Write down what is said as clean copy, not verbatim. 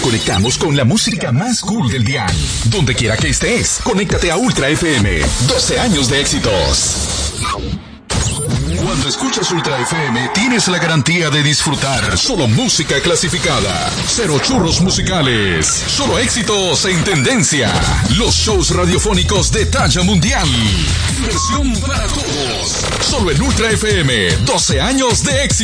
conectamos con la música más cool del dial. Donde quiera que estés, conéctate a Ultra FM. 12 años de éxitos. Cuando escuchas Ultra FM, tienes la garantía de disfrutar solo música clasificada. Cero churros musicales. Solo éxitos en tendencia. Los shows radiofónicos de talla mundial. Diversión para todos. Solo en Ultra FM. 12 años de éxito.